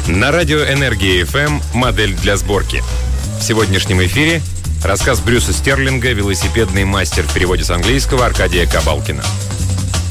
На радио «Энергия ФМ» модель для сборки. В сегодняшнем эфире рассказ Брюса Стерлинга «Велосипедный мастер» в переводе с английского Аркадия Кабалкина.